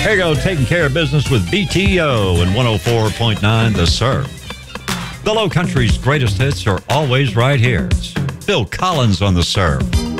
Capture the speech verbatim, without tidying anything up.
Here you go, taking care of business with B T O and one oh four point nine The Surf. The Low Country's greatest hits are always right here. It's Phil Collins on The Surf.